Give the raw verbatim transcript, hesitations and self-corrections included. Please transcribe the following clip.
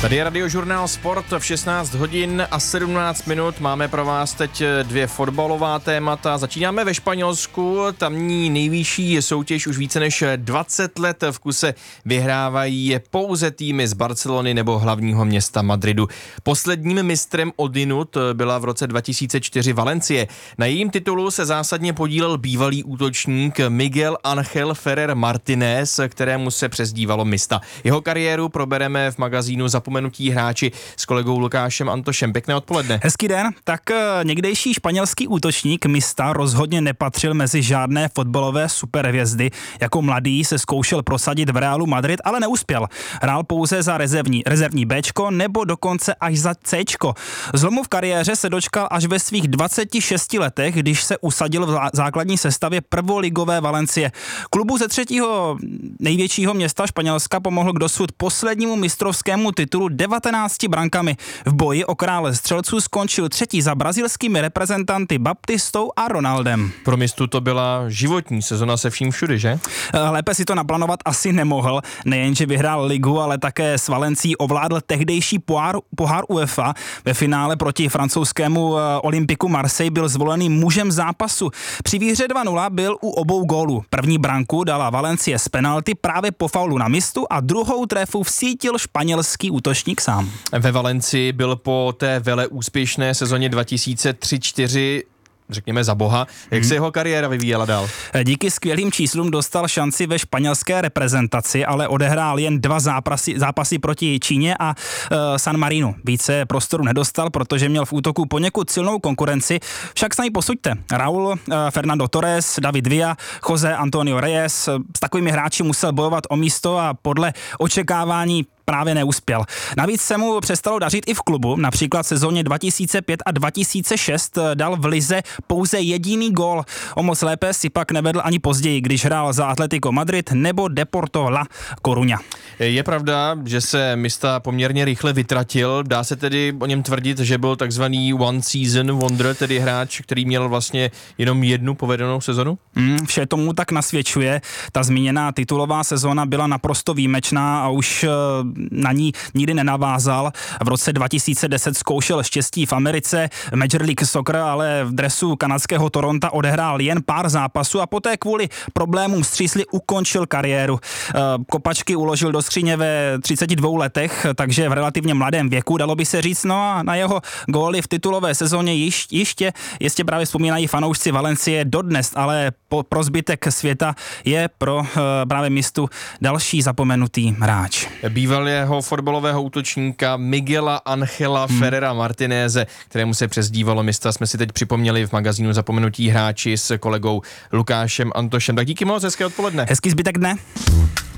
Tady je Radiožurnál Sport v šestnáct hodin a sedmnáct minut. Máme pro vás teď dvě fotbalová témata. Začínáme ve Španělsku. Tamní nejvyšší soutěž už více než dvacet let v kuse vyhrávají pouze týmy z Barcelony nebo hlavního města Madridu. Posledním mistrem odinut byla v roce dva tisíce čtyři Valencie. Na jejím titulu se zásadně podílel bývalý útočník Miguel Ángel Ferrer Martínez, kterému se přezdívalo Mista. Jeho kariéru probereme v magazínu Zapomenutí hráči s kolegou Lukášem Antošem. Pěkné odpoledne. Hezký den. Tak někdejší španělský útočník Mista rozhodně nepatřil mezi žádné fotbalové superhvězdy. Jako mladý se zkoušel prosadit v Realu Madrid, ale neuspěl. Hrál pouze za rezervní, rezervní Bčko nebo dokonce až za Cčko. Zlomu v kariéře se dočkal až ve svých dvaceti šesti letech, když se usadil v základní sestavě prvoligové Valencie. Klubu ze třetího největšího města Španělska pomohl k dosud poslednímu mistrovskému titulu devatenácti brankami. V boji o krále střelců skončil třetí za brazilskými reprezentanty Baptistou a Ronaldem. Pro Mistu to byla životní sezona se vším všudy, že? Lépe si to naplánovat asi nemohl. Nejenže vyhrál ligu, ale také s Valencí ovládl tehdejší pohár, pohár UEFA. Ve finále proti francouzskému Olympiku Marseille byl zvolený mužem zápasu. Při výhře dva nula byl u obou gólů. První branku dala Valencie z penalty právě po faulu na Mistu a druhou tréfu vsítil španělský útočník sám. Ve Valencii byl po té vele úspěšné sezóně dva tisíce tři čtyři řekněme za boha. Jak hmm. se jeho kariéra vyvíjela dál? Díky skvělým číslům dostal šanci ve španělské reprezentaci, ale odehrál jen dva zápasy, zápasy proti Číně a uh, San Marinu. Více prostoru nedostal, protože měl v útoku poněkud silnou konkurenci. Však sami posuďte. Raúl, uh, Fernando Torres, David Villa, José Antonio Reyes. S takovými hráči musel bojovat o místo a podle očekávání právě neuspěl. Navíc se mu přestalo dařit i v klubu, například v sezóně dva tisíce pět a dva tisíce šest dal v lize pouze jediný gól. O moc lépe si pak nevedl ani později, když hrál za Atletico Madrid nebo Deportivo La Coruña. Je pravda, že se Mista poměrně rychle vytratil, dá se tedy o něm tvrdit, že byl takzvaný one season wonder, tedy hráč, který měl vlastně jenom jednu povedenou sezonu? Mm, vše tomu tak nasvědčuje. Ta zmíněná titulová sezóna byla naprosto výjimečná a už na ní nikdy nenavázal. V roce dva tisíce deset zkoušel štěstí v Americe, v Major League Soccer, ale v dresu kanadského Toronta odehrál jen pár zápasů a poté kvůli problémům s třísly ukončil kariéru. Kopačky uložil do skříně ve třiceti dvou letech, takže v relativně mladém věku, dalo by se říct, no a na jeho góly v titulové sezóně již, ještě jistě právě vzpomínají fanoušci Valencie dodnes, ale po, pro zbytek světa je pro uh, právě Mistu další zapomenutý hráč. Býval jeho fotbalového útočníka Miguela Ángela hmm. Ferrera Martinéze, kterému se přezdívalo Mista, jsme si teď připomněli v magazínu Zapomenutí hráči s kolegou Lukášem Antošem. Tak díky moc, hezké odpoledne. Hezký zbytek dne.